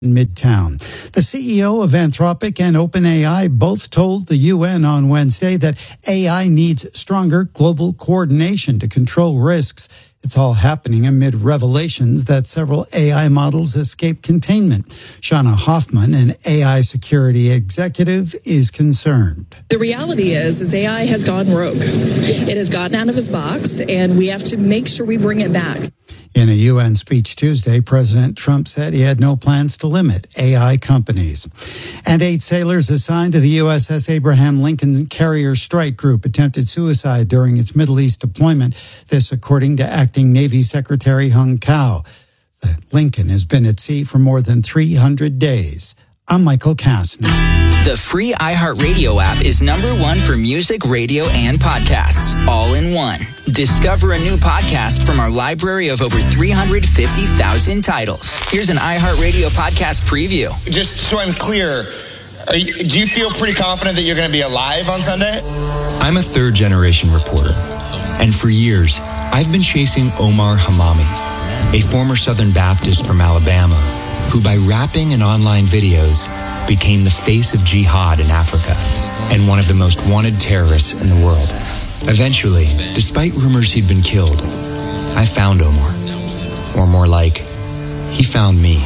in Midtown. The CEO of Anthropic and OpenAI both told the UN on Wednesday that AI needs stronger global coordination to control risks. It's all happening amid revelations that several AI models escape containment. Shauna Hoffman, an AI security executive, is concerned. The reality is AI has gone rogue. It has gotten out of its box, and we have to make sure we bring it back. In a UN speech Tuesday, President Trump said he had no plans to limit AI companies. And 8 sailors assigned to the USS Abraham Lincoln Carrier Strike Group attempted suicide during its Middle East deployment. This according to Acting Navy Secretary Hung Cao. The Lincoln has been at sea for more than 300 days. I'm Michael Kastner. The free iHeartRadio app is #1 for music, radio, and podcasts, all in one. Discover a new podcast from our library of over 350,000 titles. Here's an iHeartRadio podcast preview. Just so I'm clear, do you feel pretty confident that you're going to be alive on Sunday? I'm a third-generation reporter, and for years, I've been chasing Omar Hamami, a former Southern Baptist from Alabama, who by rapping and online videos became the face of jihad in Africa and one of the most wanted terrorists in the world. Eventually, despite rumors he'd been killed, I found Omar. Or more like, he found me.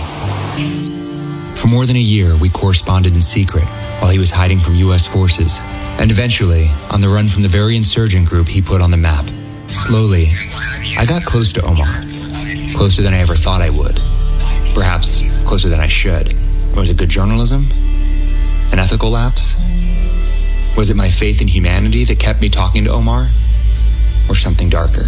For more than a year, we corresponded in secret while he was hiding from U.S. forces, and eventually, on the run from the very insurgent group he put on the map. Slowly, I got close to Omar, closer than I ever thought I would. Perhaps closer than I should. Was it good journalism? An ethical lapse? Was it my faith in humanity that kept me talking to Omar? Or something darker?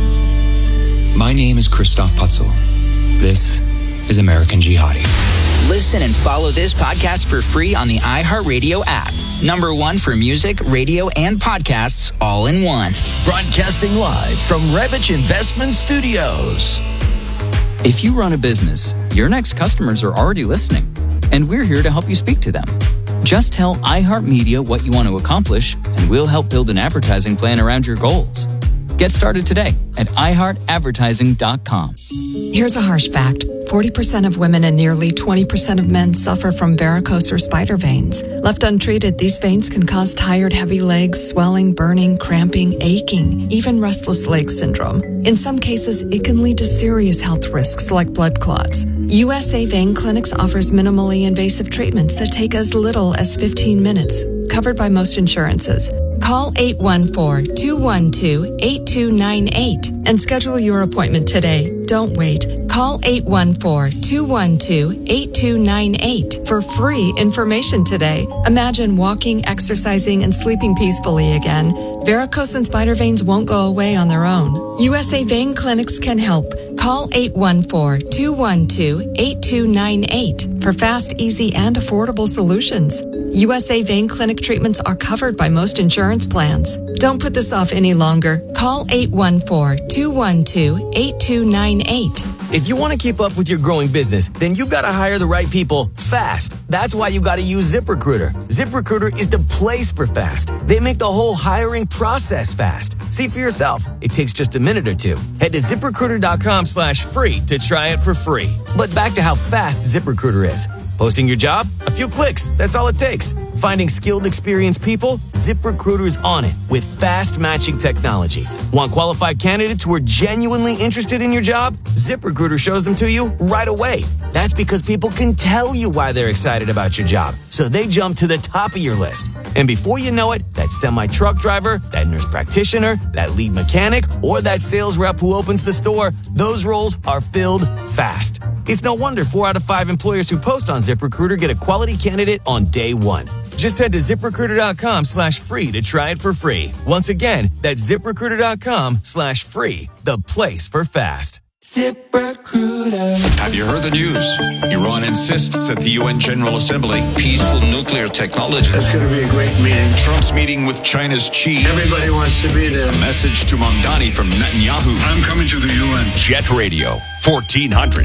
My name is Christoph Putzel. This is American Jihadi. Listen and follow this podcast for free on the iHeartRadio app. #1 for music, radio, and podcasts, all in one. Broadcasting live from Rebich Investment Studios. If you run a business, your next customers are already listening, and we're here to help you speak to them. Just tell iHeartMedia what you want to accomplish, and we'll help build an advertising plan around your goals. Get started today at iHeartAdvertising.com. Here's a harsh fact. 40% of women and nearly 20% of men suffer from varicose or spider veins. Left untreated, these veins can cause tired, heavy legs, swelling, burning, cramping, aching, even restless leg syndrome. In some cases, it can lead to serious health risks like blood clots. USA Vein Clinics offers minimally invasive treatments that take as little as 15 minutes, covered by most insurances. Call 814-212-8298 and schedule your appointment today. Don't wait. Call 814-212-8298 for free information today. Imagine walking, exercising, and sleeping peacefully again. Varicose and spider veins won't go away on their own. USA Vein Clinics can help. Call 814-212-8298 for fast, easy, and affordable solutions. USA Vein Clinic treatments are covered by most insurance plans. Don't put this off any longer. Call 814-212-8298. If you want to keep up with your growing business, then you've got to hire the right people fast. That's why you got to use ZipRecruiter. ZipRecruiter is the place for fast. They make the whole hiring process fast. See for yourself. It takes just a minute or two. Head to ZipRecruiter.com/free to try it for free. But back to how fast ZipRecruiter is. Posting your job? A few clicks. That's all it takes. Finding skilled, experienced people? ZipRecruiter's on it with fast matching technology. Want qualified candidates who are genuinely interested in your job? ZipRecruiter shows them to you right away. That's because people can tell you why they're excited about your job. So they jump to the top of your list. And before you know it, that semi-truck driver, that nurse practitioner, that lead mechanic, or that sales rep who opens the store, those roles are filled fast. It's no wonder 4 out of 5 employers who post on ZipRecruiter get a quality candidate on day one. Just head to ZipRecruiter.com/free to try it for free. Once again, that's ZipRecruiter.com/free, the place for fast. ZipRecruiter. Have you heard the news? Iran insists at the UN General Assembly. Peaceful nuclear technology. That's going to be a great meeting. Trump's meeting with China's Xi. Everybody wants to be there. A message to Mamdani from Netanyahu. I'm coming to the UN. Jet Radio, 1400.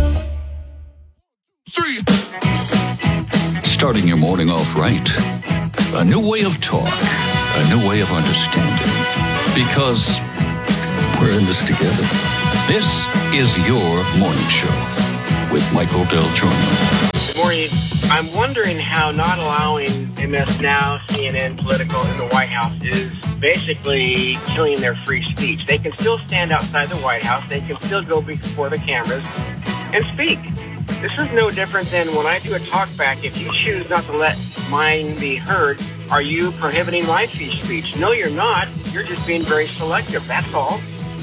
Starting your morning off right. A new way of talk. A new way of understanding. Because we're in this together. This is your morning show with Michael Del Giorno. Good morning. I'm wondering how not allowing MS Now, CNN, Political in the White House is basically killing their free speech. They can still stand outside the White House. They can still go before the cameras and speak. This is no different than when I do a talkback. If you choose not to let mine be heard, are you prohibiting my free speech? No, you're not. You're just being very selective. That's all.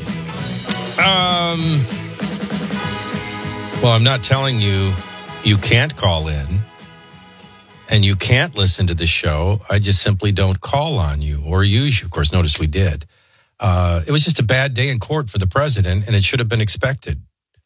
Well, I'm not telling you you can't call in and you can't listen to the show. I just simply don't call on you or use you. Of course, notice we did. It was just a bad day in court for the president, and it should have been expected.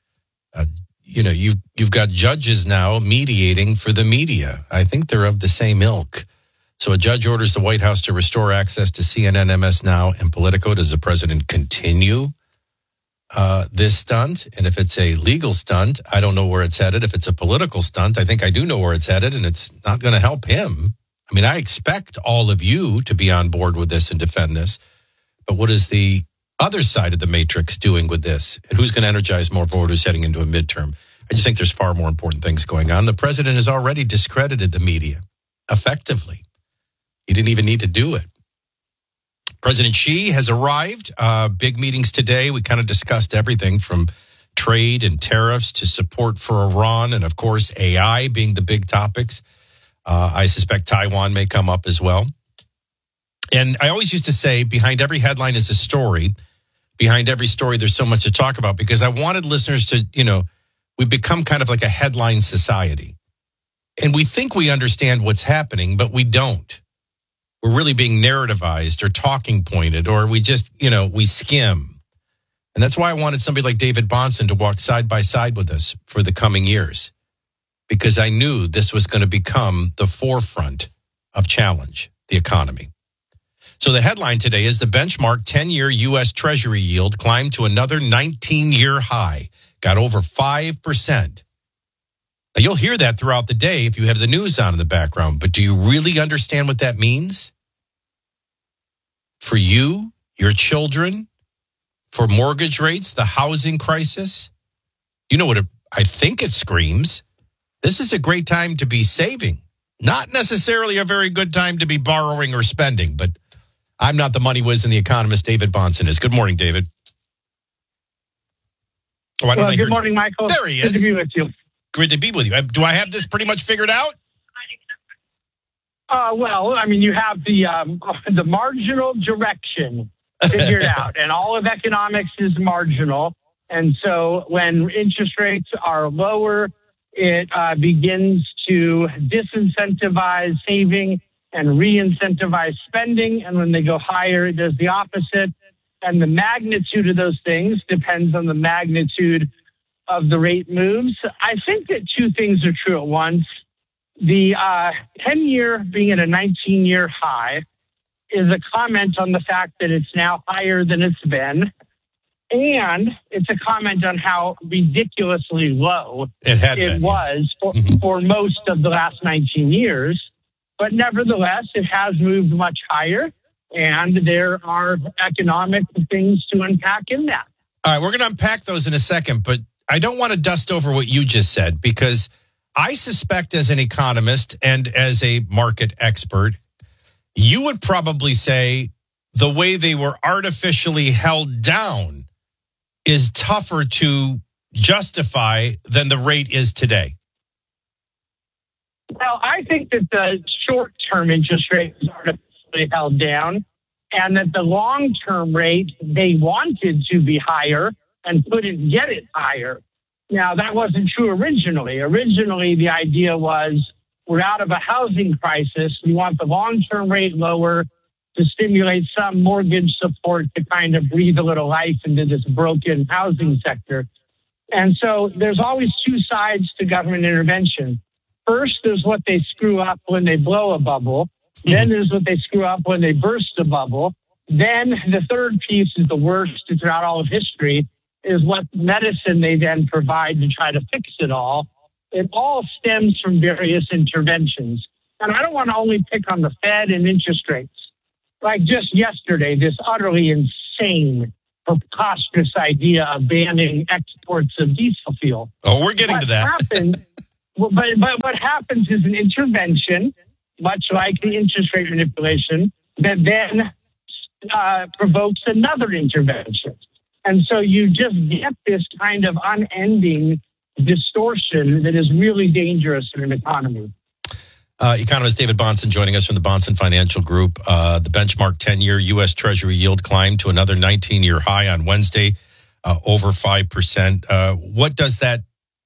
You've got judges now mediating for the media. I think they're of the same ilk. So a judge orders the White House to restore access to CNN, MS Now, and Politico. Does the president continue this stunt? And if it's a legal stunt, I don't know where it's headed. If it's a political stunt, I think I do know where it's headed, and it's not going to help him. I mean, I expect all of you to be on board with this and defend this. But what is the other side of the matrix doing with this? And who's going to energize more voters heading into a midterm? I just think there's far more important things going on. The president has already discredited the media effectively. He didn't even need to do it. President Xi has arrived. Big meetings today. We kind of discussed everything from trade and tariffs to support for Iran and, of course, AI being the big topics. I suspect Taiwan may come up as well. And I always used to say behind every headline is a story. Behind every story, there's so much to talk about because I wanted listeners to, we've become kind of like a headline society. And we think we understand what's happening, but we don't. We're really being narrativized or talking pointed, or we just, we skim. And that's why I wanted somebody like David Bahnsen to walk side by side with us for the coming years, because I knew this was going to become the forefront of challenge, the economy. So the headline today is the benchmark 10-year U.S. Treasury yield climbed to another 19-year high, got over 5%. Now, you'll hear that throughout the day if you have the news on in the background, but do you really understand what that means? For you, your children, for mortgage rates, the housing crisis? You know what I think it screams? This is a great time to be saving. Not necessarily a very good time to be borrowing or spending, but I'm not the money whiz and the economist. David Bahnsen is. Good morning, David. Good morning, Michael. There he is. Good to be with you. Good to be with you. Do I have this pretty much figured out? You have the marginal direction figured out, and all of economics is marginal. And so when interest rates are lower, it begins to disincentivize saving and re-incentivize spending. And when they go higher, it does the opposite. And the magnitude of those things depends on the magnitude of the rate moves. I think that two things are true at once. The 10-year being at a 19-year high is a comment on the fact that it's now higher than it's been. And it's a comment on how ridiculously low it was for most of the last 19 years. But nevertheless, it has moved much higher, and there are economic things to unpack in that. All right, we're going to unpack those in a second, but I don't want to dust over what you just said, because I suspect as an economist and as a market expert, you would probably say the way they were artificially held down is tougher to justify than the rate is today. Well, I think that the short-term interest rate is artificially held down, and that the long-term rate, they wanted to be higher and couldn't get it higher. Now, that wasn't true originally. Originally, the idea was we're out of a housing crisis. We want the long-term rate lower to stimulate some mortgage support to kind of breathe a little life into this broken housing sector. And so there's always two sides to government intervention. First, there's what they screw up when they blow a bubble. Then there's what they screw up when they burst a bubble. Then the third piece is the worst throughout all of history, is what medicine they then provide to try to fix it all. It all stems from various interventions. And I don't want to only pick on the Fed and interest rates. Like just yesterday, this utterly insane preposterous idea of banning exports of diesel fuel. Oh, we're getting to that. But what happens is an intervention, much like the interest rate manipulation, that then provokes another intervention. And so you just get this kind of unending distortion that is really dangerous in an economy. Economist David Bahnsen joining us from the Bahnsen Financial Group. The benchmark 10-year U.S. Treasury yield climbed to another 19-year high on Wednesday, over 5%. What does that,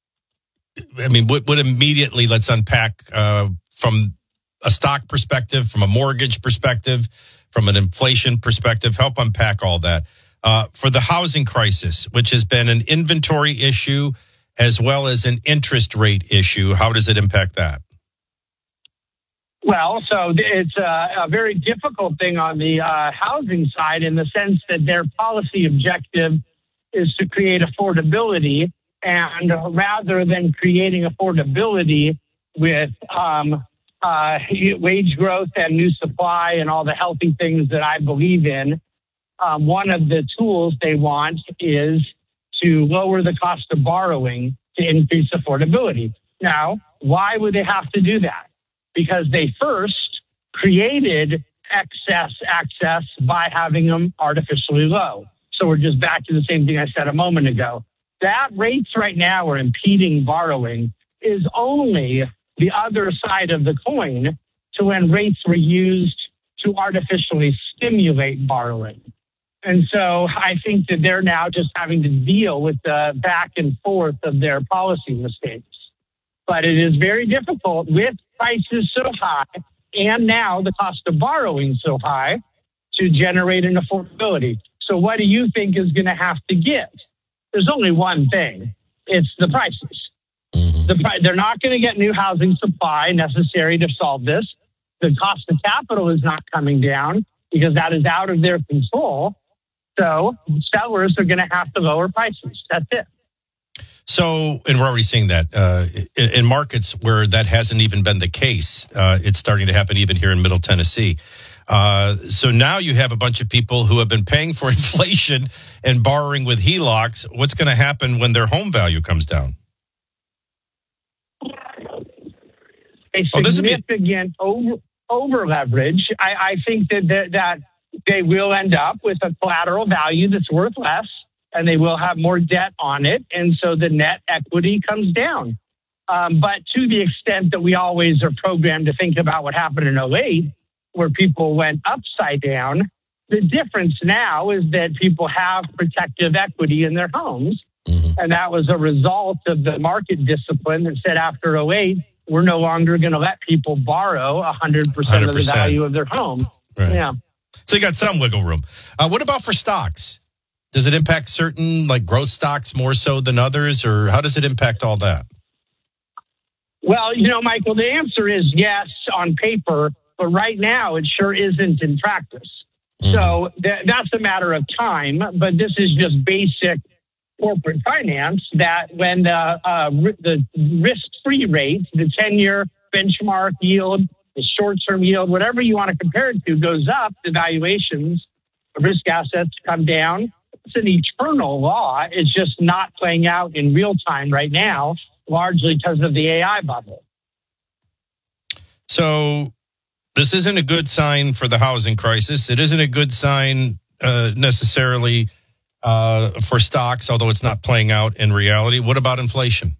what immediately, let's unpack from a stock perspective, from a mortgage perspective, from an inflation perspective, help unpack all that. For the housing crisis, which has been an inventory issue as well as an interest rate issue, how does it impact that? Well, so it's a very difficult thing on the housing side in the sense that their policy objective is to create affordability. And rather than creating affordability with wage growth and new supply and all the healthy things that I believe in, one of the tools they want is to lower the cost of borrowing to increase affordability. Now, why would they have to do that? Because they first created excess access by having them artificially low. So we're just back to the same thing I said a moment ago. That rates right now are impeding borrowing is only the other side of the coin to when rates were used to artificially stimulate borrowing. And so I think that they're now just having to deal with the back and forth of their policy mistakes. But it is very difficult with prices so high and now the cost of borrowing so high to generate an affordability. So what do you think is going to have to give? There's only one thing. It's the prices. They're not going to get new housing supply necessary to solve this. The cost of capital is not coming down because that is out of their control. So sellers are going to have to lower prices. That's it. So, and we're already seeing that in markets where that hasn't even been the case. It's starting to happen even here in Middle Tennessee. So now you have a bunch of people who have been paying for inflation and borrowing with HELOCs. What's going to happen when their home value comes down? A significant over leverage. I think that they will end up with a collateral value that's worth less, and they will have more debt on it, and so the net equity comes down. But to the extent that we always are programmed to think about what happened in 2008, where people went upside down, the difference now is that people have protective equity in their homes, and that was a result of the market discipline that said after 2008, we're no longer going to let people borrow 100% of the value of their home. Right. Yeah. So you got some wiggle room. What about for stocks? Does it impact certain like growth stocks more so than others, or how does it impact all that? Well, Michael, the answer is yes on paper, but right now it sure isn't in practice. So that's a matter of time, but this is just basic corporate finance that when the risk-free rate, the 10-year benchmark yield, the short-term yield, whatever you want to compare it to, goes up, the valuations of risk assets come down. It's an eternal law. It's just not playing out in real time right now, largely because of the AI bubble. So this isn't a good sign for the housing crisis. It isn't a good sign necessarily for stocks, although it's not playing out in reality. What about inflation?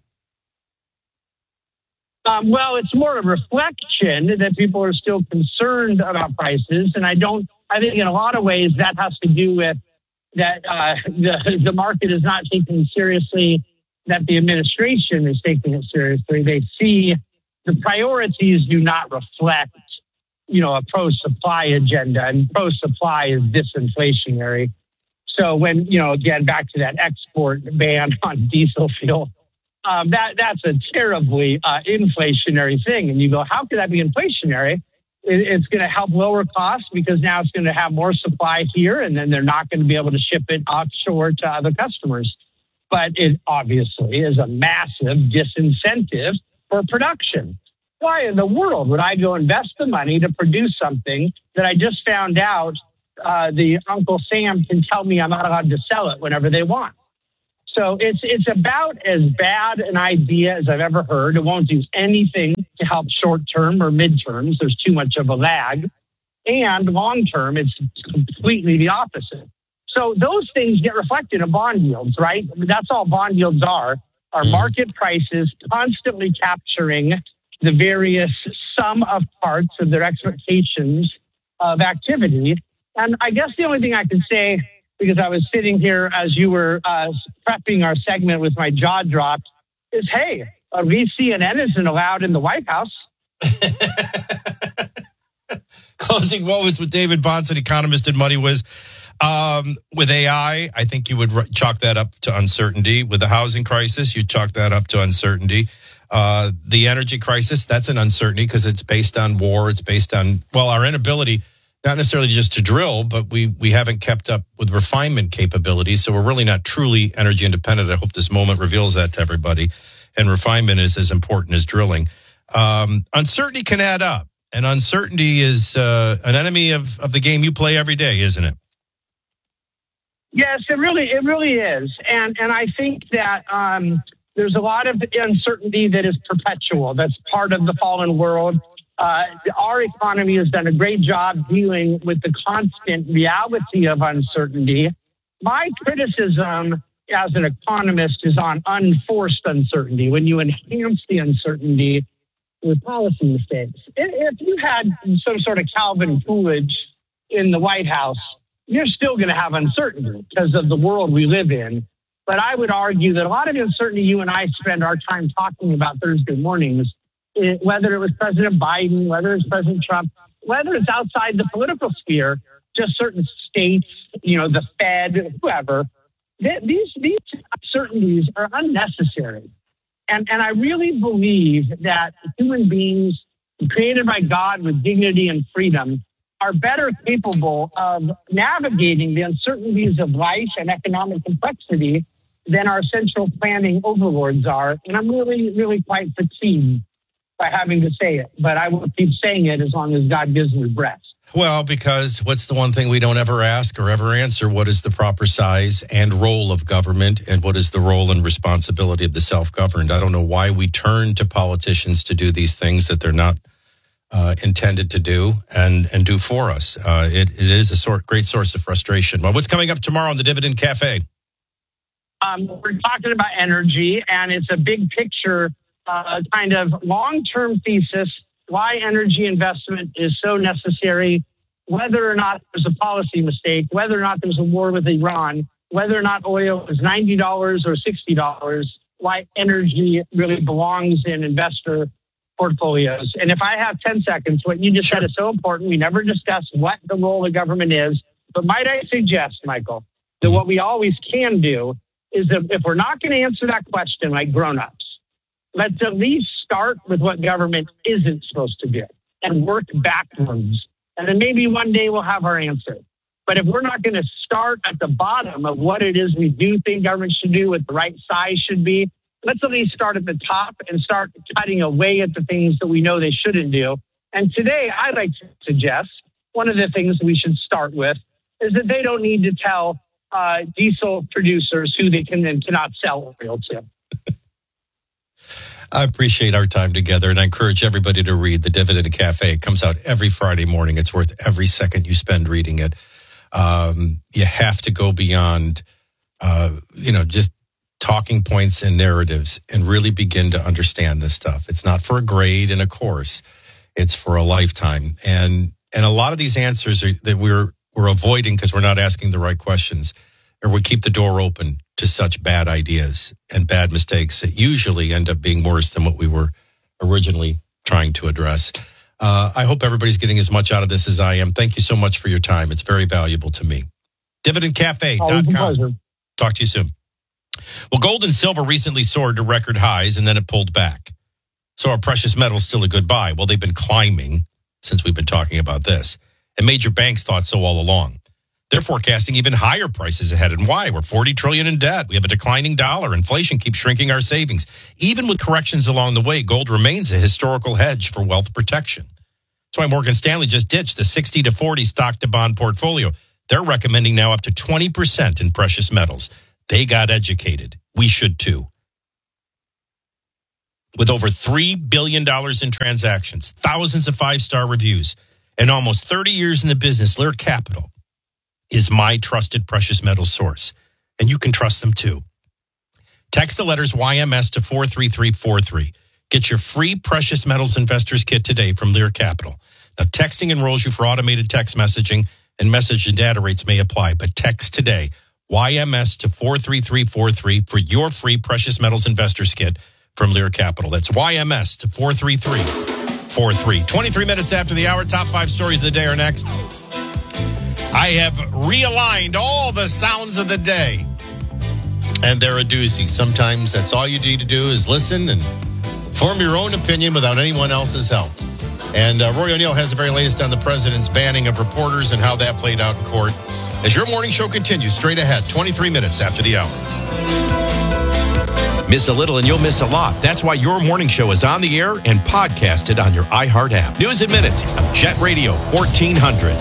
Well, it's more a reflection that people are still concerned about prices. And I think in a lot of ways that has to do with that the market is not taking seriously, that the administration is taking it seriously. They see the priorities do not reflect, a pro-supply agenda, and pro-supply is disinflationary. So when, again, back to that export ban on diesel fuel, that's a terribly inflationary thing. And you go, how could that be inflationary? It's going to help lower costs because now it's going to have more supply here, and then they're not going to be able to ship it offshore to other customers. But it obviously is a massive disincentive for production. Why in the world would I go invest the money to produce something that I just found out the Uncle Sam can tell me I'm not allowed to sell it whenever they want. So it's about as bad an idea as I've ever heard. It won't do anything to help short-term or mid-terms. There's too much of a lag. And long-term, it's completely the opposite. So those things get reflected in bond yields, right? I mean, that's all bond yields are market prices constantly capturing the various sum of parts of their expectations of activity. And I guess the only thing I can say, because I was sitting here as you were prepping our segment with my jaw dropped, is, hey, at least CNN isn't allowed in the White House. Closing moments with David Bahnsen, economist at MoneyWiz. With AI, I think you would chalk that up to uncertainty. With the housing crisis, you chalk that up to uncertainty. The energy crisis, that's an uncertainty because it's based on war. It's based on, well, our inability, not necessarily just to drill, but we haven't kept up with refinement capabilities. So we're really not truly energy independent. I hope this moment reveals that to everybody. And refinement is as important as drilling. Uncertainty can add up. And uncertainty is an enemy of the game you play every day, isn't it? Yes, it really is. And I think that there's a lot of uncertainty that is perpetual. That's part of the fallen world. Our economy has done a great job dealing with the constant reality of uncertainty. My criticism as an economist is on unforced uncertainty, when you enhance the uncertainty with policy mistakes. If you had some sort of Calvin Coolidge in the White House, you're still going to have uncertainty because of the world we live in. But I would argue that a lot of the uncertainty you and I spend our time talking about Thursday mornings, whether it was President Biden, whether it's President Trump, whether it's outside the political sphere, just certain states, the Fed, whoever, these uncertainties are unnecessary. And I really believe that human beings created by God with dignity and freedom are better capable of navigating the uncertainties of life and economic complexity than our central planning overlords are. And I'm really, really quite fatigued by having to say it, but I will keep saying it as long as God gives me breath. Well, because what's the one thing we don't ever ask or ever answer? What is the proper size and role of government, and what is the role and responsibility of the self-governed? I don't know why we turn to politicians to do these things that they're not intended to do and do for us. It is a great source of frustration. Well, what's coming up tomorrow on the Dividend Cafe? We're talking about energy, and it's a big picture kind of long-term thesis, why energy investment is so necessary, whether or not there's a policy mistake, whether or not there's a war with Iran, whether or not oil is $90 or $60, why energy really belongs in investor portfolios. And if I have 10 seconds, what you just said is so important. We never discuss what the role of government is. But might I suggest, Michael, that what we always can do is that if we're not going to answer that question like grown-ups, let's at least start with what government isn't supposed to do and work backwards. And then maybe one day we'll have our answer. But if we're not going to start at the bottom of what it is we do think government should do, what the right size should be, let's at least start at the top and start cutting away at the things that we know they shouldn't do. And today, I'd like to suggest one of the things we should start with is that they don't need to tell diesel producers who they can and cannot sell oil to. I appreciate our time together, and I encourage everybody to read The Dividend Cafe. It comes out every Friday morning. It's worth every second you spend reading it. You have to go beyond, just talking points and narratives and really begin to understand this stuff. It's not for a grade in a course. It's for a lifetime. And a lot of these answers that we're avoiding because we're not asking the right questions, or we keep the door open to such bad ideas and bad mistakes that usually end up being worse than what we were originally trying to address. I hope everybody's getting as much out of this as I am. Thank you so much for your time. It's very valuable to me. DividendCafe.com. Talk to you soon. Well, gold and silver recently soared to record highs, and then it pulled back. So are precious metals still a good buy? Well, they've been climbing since we've been talking about this. And major banks thought so all along. They're forecasting even higher prices ahead. And why? We're $40 trillion in debt. We have a declining dollar. Inflation keeps shrinking our savings. Even with corrections along the way, gold remains a historical hedge for wealth protection. That's why Morgan Stanley just ditched the 60-40 stock to bond portfolio. They're recommending now up to 20% in precious metals. They got educated. We should too. With over $3 billion in transactions, thousands of 5-star reviews, and almost 30 years in the business, Lear Capital is my trusted precious metals source. And you can trust them too. Text the letters YMS to 43343. Get your free precious metals investors kit today from Lear Capital. Now, texting enrolls you for automated text messaging, and message and data rates may apply. But text today, YMS to 43343 for your free precious metals investors kit from Lear Capital. That's YMS to 43343. 23 minutes after the hour, top 5 stories of the day are next. I have realigned all the sounds of the day. And they're a doozy. Sometimes that's all you need to do is listen and form your own opinion without anyone else's help. And Roy O'Neill has the very latest on the president's banning of reporters and how that played out in court. As your morning show continues straight ahead, 23 minutes after the hour. Miss a little and you'll miss a lot. That's why your morning show is on the air and podcasted on your iHeart app. News in minutes on Jet Radio 1400.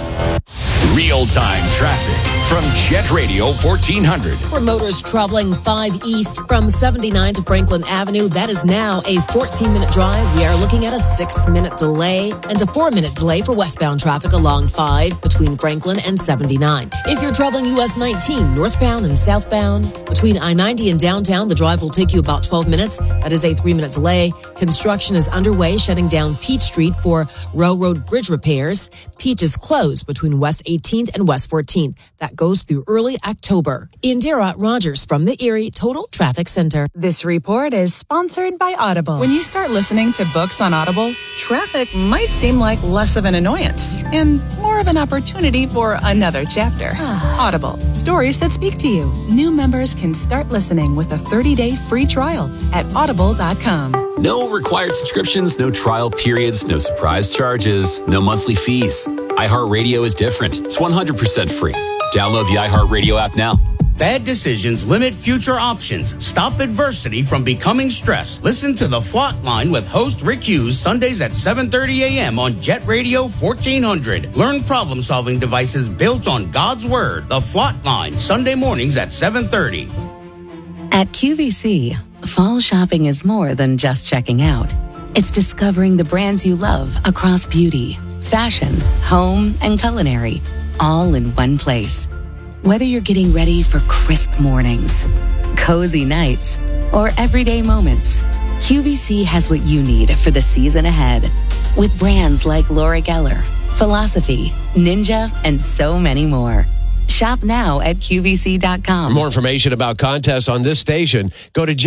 Real-time traffic from Jet Radio 1400. For motors traveling 5 east from 79 to Franklin Avenue, that is now a 14-minute drive. We are looking at a 6-minute delay and a 4-minute delay for westbound traffic along 5 between Franklin and 79. If you're traveling US 19 northbound and southbound between I-90 and downtown, the drive will take you about 12 minutes. That is a 3-minute delay. Construction is underway, shutting down Peach Street for railroad bridge repairs. Peach is closed between West 18th and West 14th. That goes through early October. Indira Rogers from the Erie Total Traffic Center. This report is sponsored by Audible. When you start listening to books on Audible, traffic might seem like less of an annoyance and more of an opportunity for another chapter. Audible, stories that speak to you. New members can start listening with a 30-day free trial at audible.com. No required subscriptions, no trial periods, no surprise charges, no monthly fees. iHeartRadio is different. It's 100% free. Download the iHeartRadio app now. Bad decisions limit future options. Stop adversity from becoming stress. Listen to The Flot Line with host Rick Hughes Sundays at 7:30 a.m. on Jet Radio 1400. Learn problem-solving devices built on God's Word. The Flot Line, Sunday mornings at 7:30. At QVC, fall shopping is more than just checking out. It's discovering the brands you love across beauty, fashion, home, and culinary, all in one place. Whether you're getting ready for crisp mornings, cozy nights, or everyday moments, QVC has what you need for the season ahead. With brands like Laura Geller, Philosophy, Ninja, and so many more. Shop now at QVC.com. For more information about contests on this station, go to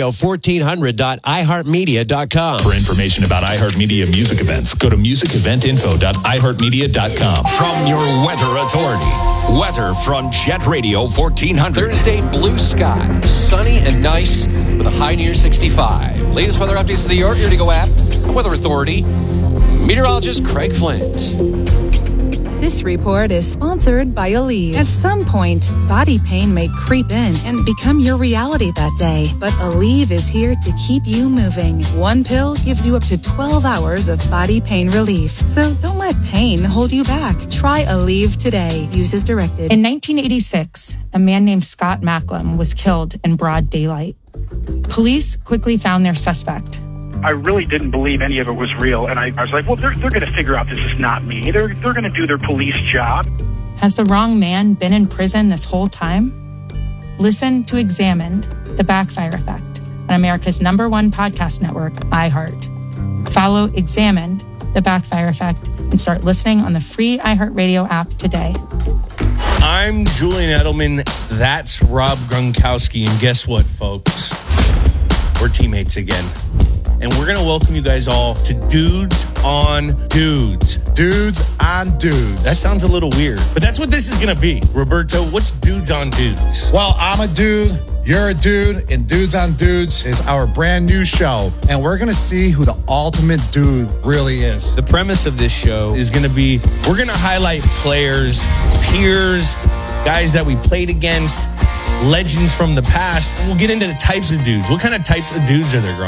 jetradio1400.iheartmedia.com. For information about iHeartMedia music events, go to musiceventinfo.iheartmedia.com. From your weather authority, weather from Jet Radio 1400. Thursday, blue sky, sunny and nice with a high near 65. Latest weather updates of the Ertigo app, Weather Authority, meteorologist Craig Flint. This report is sponsored by Aleve. At some point, body pain may creep in and become your reality that day. But Aleve is here to keep you moving. One pill gives you up to 12 hours of body pain relief. So don't let pain hold you back. Try Aleve today. Use as directed. In 1986, a man named Scott Macklem was killed in broad daylight. Police quickly found their suspect. I really didn't believe any of it was real. And I was like, well, they're going to figure out this is not me. They're going to do their police job. Has the wrong man been in prison this whole time? Listen to Examined, The Backfire Effect on America's #1 podcast network, iHeart. Follow Examined, The Backfire Effect and start listening on the free iHeartRadio app today. I'm Julian Edelman. That's Rob Gronkowski. And guess what, folks? We're teammates again. And we're going to welcome you guys all to Dudes on Dudes. Dudes on Dudes. That sounds a little weird, but that's what this is going to be. Roberto, what's Dudes on Dudes? Well, I'm a dude, you're a dude, and Dudes on Dudes is our brand new show. And we're going to see who the ultimate dude really is. The premise of this show is going to be, we're going to highlight players, peers, guys that we played against, legends from the past. And we'll get into the types of dudes. What kind of types of dudes are there, Gronk?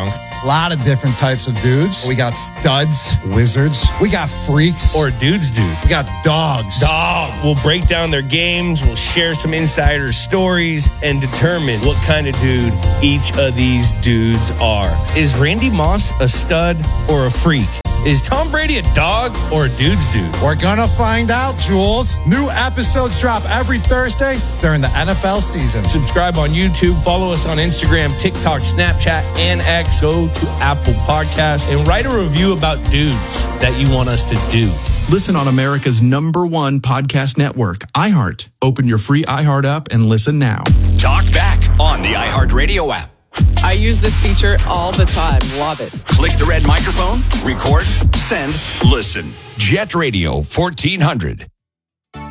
A lot of different types of dudes. We got studs, wizards. We got freaks. Or dudes, dude. We got dogs. Dog. We'll break down their games. We'll share some insider stories and determine what kind of dude each of these dudes are. Is Randy Moss a stud or a freak? Is Tom Brady a dog or a dude's dude? We're gonna find out, Jules. New episodes drop every Thursday during the NFL season. Subscribe on YouTube, follow us on Instagram, TikTok, Snapchat, and X. Go to Apple Podcasts and write a review about dudes that you want us to do. Listen on America's #1 podcast network, iHeart. Open your free iHeart app and listen now. Talk back on the iHeartRadio app. I use this feature all the time. Love it. Click the red microphone, record, send, listen. Jet Radio 1400.